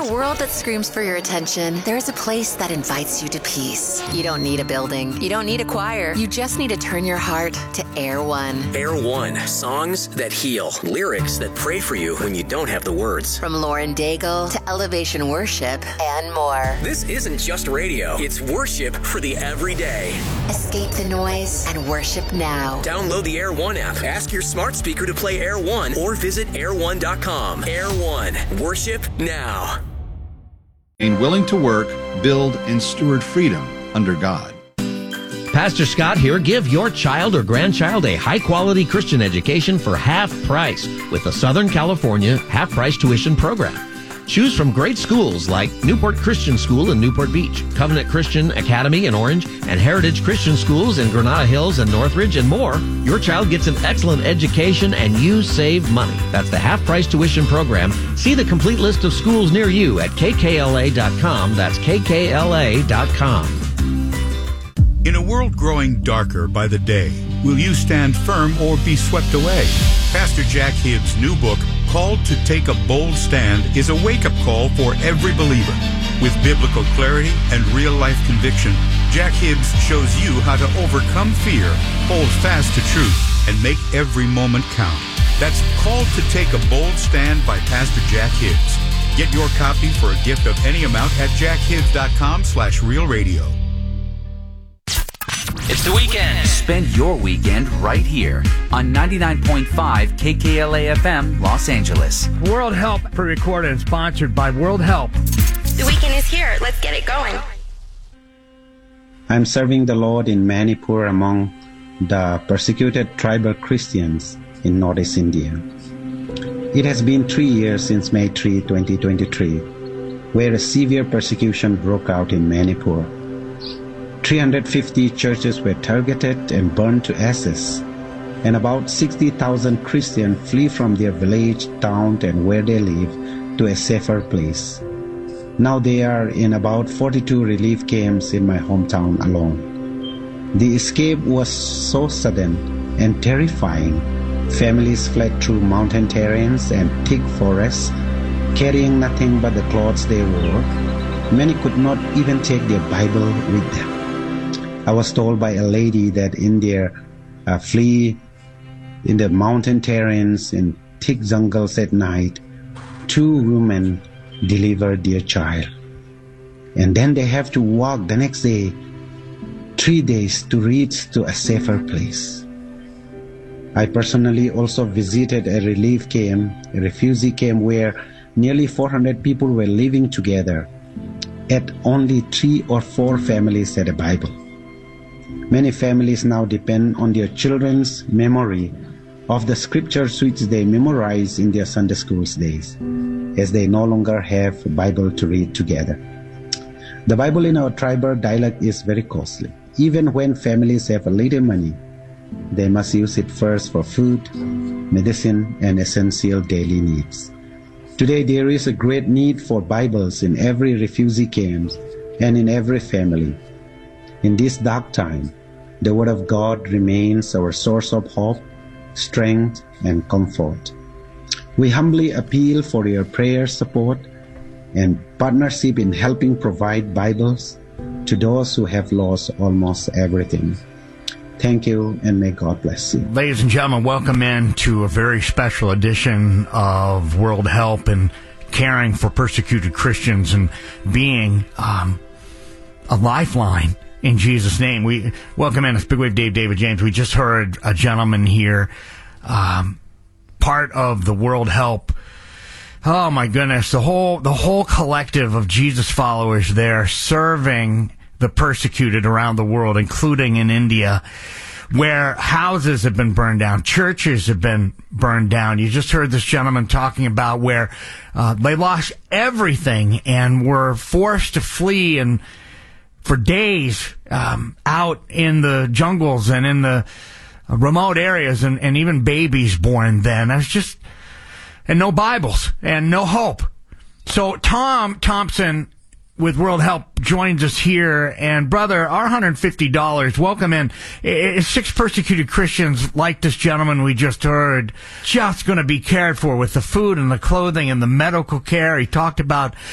a world that screams for your attention, there's a place that invites you to peace. You don't need a building. You don't need a choir. You just need to turn your heart to Air One. Air One. Songs that heal. Lyrics that pray for you when you don't have the words. From Lauren Daigle to Elevation Worship and more. This isn't just radio. It's worship for the everyday. Escape the noise and worship now. Download the Air One app. Ask your smart speaker to play Air One or visit air1.com. Air One. Worship now. Being willing to work, build, and steward freedom under God. Pastor Scott here. Give your child or grandchild a high-quality Christian education for half price with the Southern California half-price tuition program. Choose from great schools like Newport Christian School in Newport Beach, Covenant Christian Academy in Orange, and Heritage Christian Schools in Granada Hills and Northridge, and more. Your child gets an excellent education and you save money. That's the half-price tuition program. See the complete list of schools near you at kkla.com. That's kkla.com. In a world growing darker by the day, will you stand firm or be swept away? Pastor Jack Hibbs' new book, Called to Take a Bold Stand, is a wake-up call for every believer. With biblical clarity and real-life conviction, Jack Hibbs shows you how to overcome fear, hold fast to truth, and make every moment count. That's Called to Take a Bold Stand by Pastor Jack Hibbs. Get your copy for a gift of any amount at jackhibbs.com/realradio. It's the weekend. Spend your weekend right here on 99.5 KKLA FM, Los Angeles. World Help pre-recorded and sponsored by World Help. The weekend is here. Let's get it going. I'm serving the Lord in Manipur among the persecuted tribal Christians in Northeast India. It has been 3 years since May 3, 2023, where a severe persecution broke out in Manipur. 350 churches were targeted and burned to ashes, and about 60,000 Christians flee from their village, town, and where they live to a safer place. Now they are in about 42 relief camps in my hometown alone. The escape was so sudden and terrifying. Families fled through mountain terrains and thick forests, carrying nothing but the clothes they wore. Many could not even take their Bible with them. I was told by a lady that in their flee in the mountain terrains and thick jungles at night, 2 women delivered their child. And then they have to walk the next day, 3 days to reach to a safer place. I personally also visited a relief camp, a refugee camp where nearly 400 people were living together. At only 3 or 4 families had a Bible. Many families now depend on their children's memory of the scriptures which they memorize in their Sunday school days, as they no longer have a Bible to read together. The Bible in our tribal dialect is very costly. Even when families have a little money, they must use it first for food, medicine, and essential daily needs. Today there is a great need for Bibles in every refugee camp and in every family. In this dark time, the Word of God remains our source of hope, strength, and comfort. We humbly appeal for your prayer support and partnership in helping provide Bibles to those who have lost almost everything. Thank you, and may God bless you. Ladies and gentlemen, welcome in to a very special edition of World Help and caring for persecuted Christians and being a lifeline. In Jesus' name, we welcome in. It's Big Wave David James. We just heard a gentleman here, part of the World Help. Oh my goodness, the whole collective of Jesus followers there serving the persecuted around the world, including in India, where houses have been burned down, churches have been burned down. You just heard this gentleman talking about where they lost everything and were forced to flee and for days out in the jungles and in the remote areas, and even babies born then. There's just, and no Bibles and no hope. So Tom Thompson with World Help joins us here, and brother, our $150, welcome in. 6 persecuted Christians like this gentleman we just heard, just going to be cared for with the food and the clothing and the medical care. He talked about